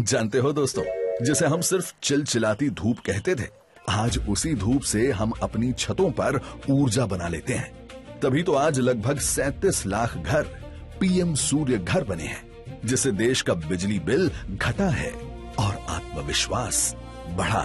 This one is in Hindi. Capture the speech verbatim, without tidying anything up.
जानते हो दोस्तों, जिसे हम सिर्फ चिलचिलाती धूप कहते थे, आज उसी धूप से हम अपनी छतों पर ऊर्जा बना लेते हैं। तभी तो आज लगभग सैंतीस लाख घर पीएम सूर्य घर बने हैं, जिससे देश का बिजली बिल घटा है और आत्मविश्वास बढ़ा